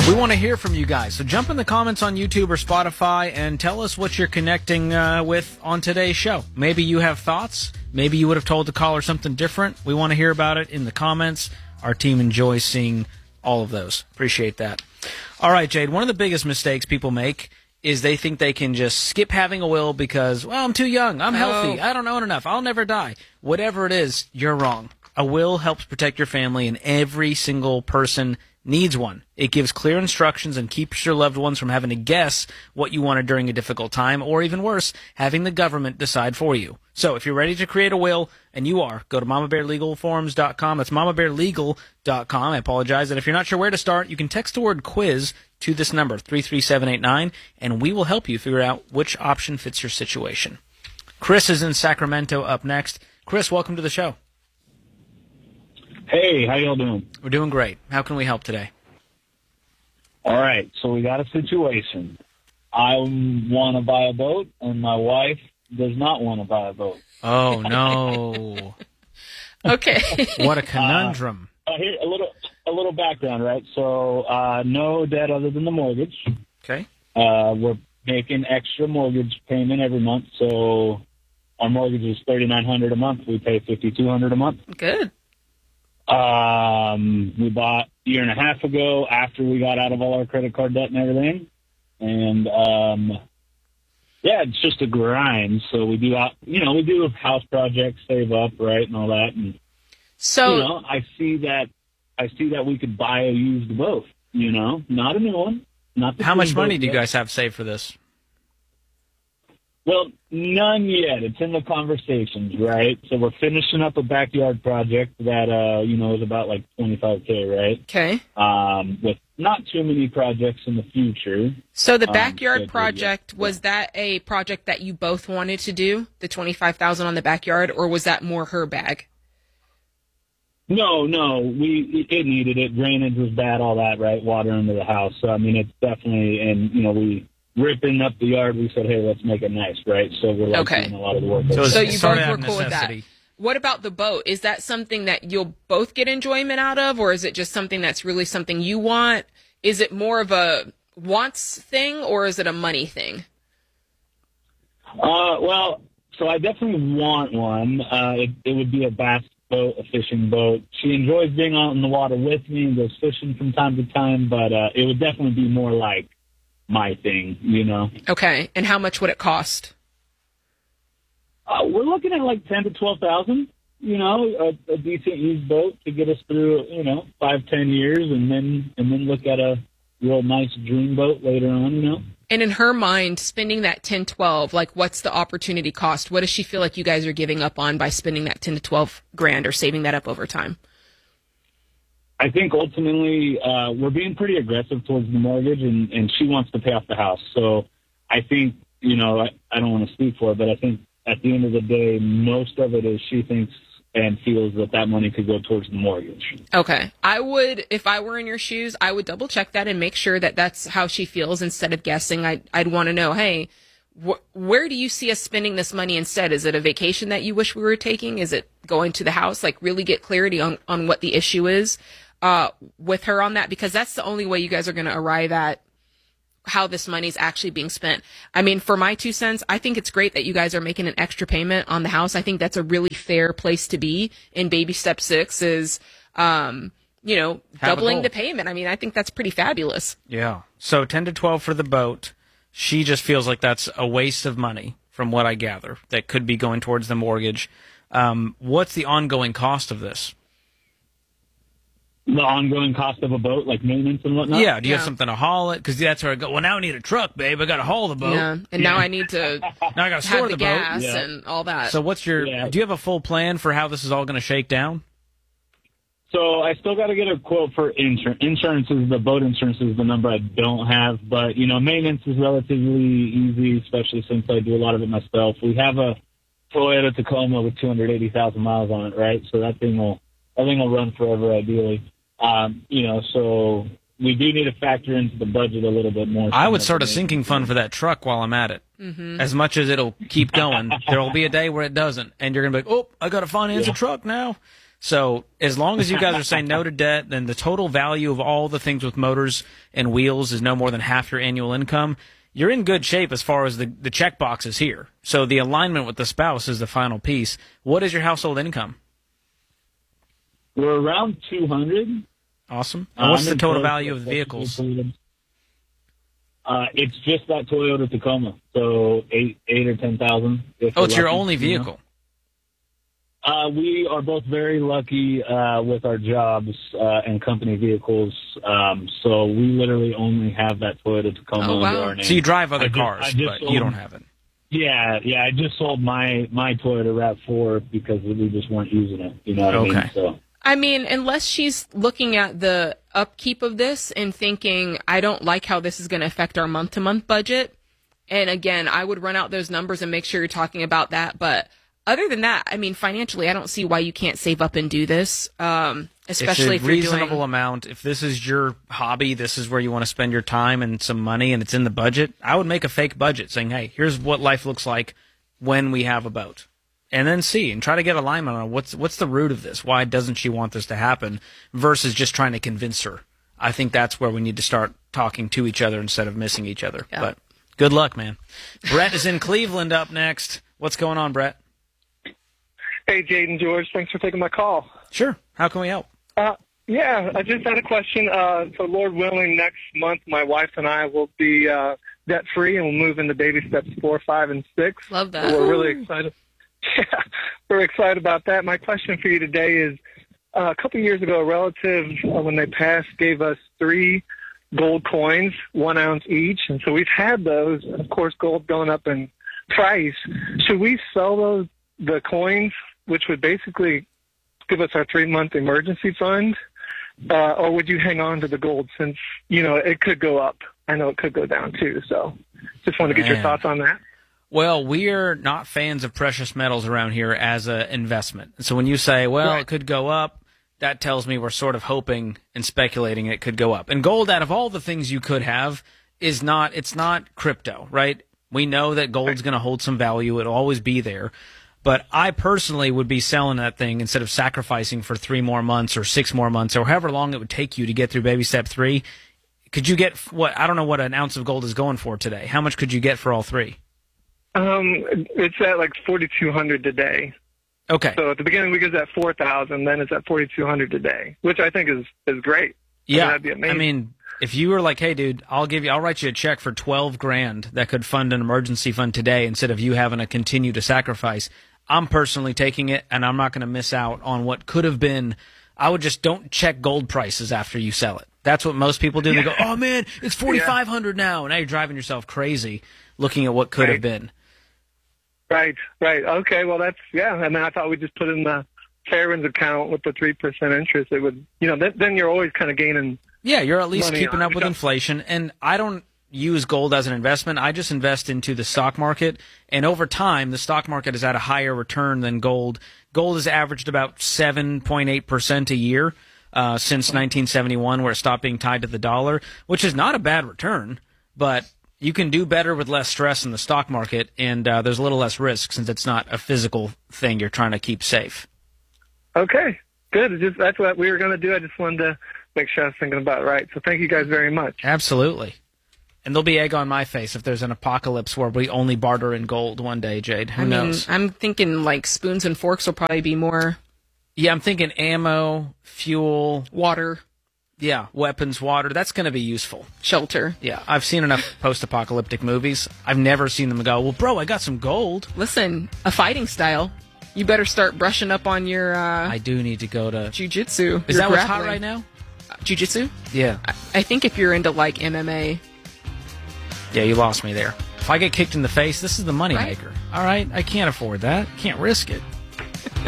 We want to hear from you guys, so jump in the comments on YouTube or Spotify and tell us what you're connecting with on today's show. Maybe you have thoughts. Maybe you would have told the caller something different. We want to hear about it in the comments. Our team enjoys seeing all of those. Appreciate that. All right, Jade, one of the biggest mistakes people make is they think they can just skip having a will because, well, I'm too young, I'm healthy, I don't own enough, I'll never die. Whatever it is, you're wrong. A will helps protect your family, and every single person needs one. It gives clear instructions and keeps your loved ones from having to guess what you wanted during a difficult time, or even worse, having the government decide for you. So if you're ready to create a will, and you are, go to mamabearlegalforms.com. That's mamabearlegal.com. I apologize. And if you're not sure where to start, you can text the word quiz to this number, 33789, and we will help you figure out which option fits your situation. Chris is in Sacramento up next. Chris, welcome to the show. Hey, how y'all doing? We're doing great. How can we help today? All right, so we got a situation. I want to buy a boat, and my wife does not want to buy a boat. Oh, no. Okay. What a conundrum. Here, a little background, right? So no debt other than the mortgage. Okay. We're making extra mortgage payment every month, so our mortgage is $3,900 a month. We pay $5,200 a month. Good. We bought a year and a half ago after we got out of all our credit card debt and everything. And, yeah, it's just a grind. So we do, we do house projects, save up, right, and all that. And, So, I see that we could buy a used boat, not a new one. Not the How much boat money do you yet. guys have saved for this? Well, none yet. It's in the conversations, right? So we're finishing up a backyard project that, is about like $25K, right? okay. With not too many projects in the future. So the backyard scheduled, project, yeah. was that a project that you both wanted to do, the $25,000 on the backyard, or was that more her bag? No, it needed it. Drainage was bad, all that, right? Water into the house. So, it's definitely, and, we ripping up the yard, we said, hey, let's make it nice, right? So we're doing a lot of the work. So you sort both of were out of cool with that. necessity. What about the boat? Is that something that you'll both get enjoyment out of, or is it just something that's really something you want? Is it more of a wants thing, or is it a money thing? Well, so I definitely want one. It would be a bass boat, a fishing boat. She enjoys being out in the water with me and goes fishing from time to time, but it would definitely be more like my thing, Okay. And how much would it cost? We're looking at like 10 to 12,000. A decent used boat to get us through, 5-10 years, and then look at a real nice dream boat later on. And in her mind, spending that 10, 12, like what's the opportunity cost? What does she feel like you guys are giving up on by spending that 10 to 12 grand or saving that up over time? I think ultimately we're being pretty aggressive towards the mortgage, and she wants to pay off the house. So I think, I don't want to speak for her, but I think at the end of the day, most of it is she thinks and feels that money could go towards the mortgage. Okay. I would, if I were in your shoes, I would double check that and make sure that that's how she feels instead of guessing. I'd want to know, hey, where do you see us spending this money instead? Is it a vacation that you wish we were taking? Is it going to the house? Like really get clarity on what the issue is with her on that, because that's the only way you guys are going to arrive at how this money is actually being spent. For my 2 cents, I think it's great that you guys are making an extra payment on the house. I think that's a really fair place to be in baby step 6 is, doubling the payment. I think that's pretty fabulous. Yeah. So 10 to 12 for the boat. She just feels like that's a waste of money, from what I gather, that could be going towards the mortgage. What's the ongoing cost of this? The ongoing cost of a boat, like maintenance and whatnot? Yeah, do you have something to haul it? Because that's where I go, well, now I need a truck, babe. I got to haul the boat. Yeah, and now I need to now I got to store have the the boat. gas and all that. So what's your, do you have a full plan for how this is all going to shake down? So I still got to get a quote for insurance. The boat insurance is the number I don't have, but, maintenance is relatively easy, especially since I do a lot of it myself. We have a Toyota Tacoma with 280,000 miles on it, right? So that thing will run forever, ideally. So we do need to factor into the budget a little bit more. I would start a sinking fund for that truck while I'm at it. Mm-hmm. As much as it'll keep going, there will be a day where it doesn't, and you're going to be like, oh, I got to finance a truck now. So as long as you guys are saying no to debt, then the total value of all the things with motors and wheels is no more than half your annual income. You're in good shape as far as the check boxes here. So the alignment with the spouse is the final piece. What is your household income? We're around 200. Awesome. And what's the total value of the vehicles? It's just that Toyota Tacoma, so eight or 10,000. Oh, it's your only vehicle. We are both very lucky with our jobs and company vehicles, so we literally only have that Toyota Tacoma under our name. So you drive other cars, but you don't have it. Yeah. I just sold my Toyota RAV4 because we just weren't using it. You know what I mean? So. I mean, unless she's looking at the upkeep of this and thinking, I don't like how this is going to affect our month-to-month budget. And again, I would run out those numbers and make sure you're talking about that. But other than that, I mean, financially, I don't see why you can't save up and do this, especially if you're reasonable amount. If this is your hobby, this is where you want to spend your time and some money, and it's in the budget, I would make a fake budget saying, hey, here's what life looks like when we have a boat. And then see and try to get alignment on what's the root of this. Why doesn't she want this to happen versus just trying to convince her? I think that's where we need to start talking to each other instead of missing each other. Yeah. But good luck, man. Brett is in Cleveland up next. What's going on, Brett? Hey, Jade and George. Thanks for taking my call. Sure. How can we help? Yeah, I just had a question. So Lord willing, next month my wife and I will be debt-free and we'll move into baby steps 4, 5, and 6. Love that. So we're really excited. Yeah, we're excited about that. My question for you today is, a couple years ago, a relative, when they passed, gave us 3 gold coins, 1 ounce each. And so we've had those. And of course, gold going up in price. Should we sell the coins, which would basically give us our 3-month emergency fund? Or would you hang on to the gold since, it could go up? I know it could go down too. So just want to get your thoughts on that. Well, we're not fans of precious metals around here as an investment. So when you say, well, It could go up, that tells me we're sort of hoping and speculating it could go up. And gold, out of all the things you could have, it's not crypto, right? We know that gold's going to hold some value. It'll always be there. But I personally would be selling that thing instead of sacrificing for 3 more months or 6 more months or however long it would take you to get through baby step 3. Could you get I don't know what an ounce of gold is going for today. How much could you get for all 3? It's at like 4,200 today. Okay. So at the beginning we get at 4,000, then it's at 4,200 today, which I think is great. Yeah. That'd be amazing. I mean, if you were like, hey, dude, I'll write you a check for $12,000 that could fund an emergency fund today instead of you having to continue to sacrifice, I'm personally taking it, and I'm not going to miss out on what could have been. I would just don't check gold prices after you sell it. That's what most people do. They go, oh, man, it's 4,500 now. And now you're driving yourself crazy looking at what could have been. Right. Okay, well, that's, and then I thought we'd just put in the Fairwinds account with the 3% interest. It would, then you're always kind of gaining. Yeah, you're at least keeping up with inflation. And I don't use gold as an investment. I just invest into the stock market. And over time, the stock market is at a higher return than gold. Gold has averaged about 7.8% a year since 1971, where it stopped being tied to the dollar, which is not a bad return. But you can do better with less stress in the stock market, and there's a little less risk since it's not a physical thing you're trying to keep safe. Okay, good. That's what we were going to do. I just wanted to make sure I was thinking about it right. So thank you guys very much. Absolutely. And there'll be egg on my face if there's an apocalypse where we only barter in gold one day, Jade. Who knows? I'm thinking like spoons and forks will probably be more. Yeah, I'm thinking ammo, fuel. Water. Yeah, weapons, water. That's going to be useful. Shelter. Yeah, I've seen enough post-apocalyptic movies. I've never seen them go, well, bro, I got some gold. Listen, a fighting style. You better start brushing up on your... I do need to go to... Jiu-jitsu. Is that what's hot right now? Jiu-jitsu? Yeah. I think if you're into, like, MMA... Yeah, you lost me there. If I get kicked in the face, this is the moneymaker. Right. All right? I can't afford that. Can't risk it.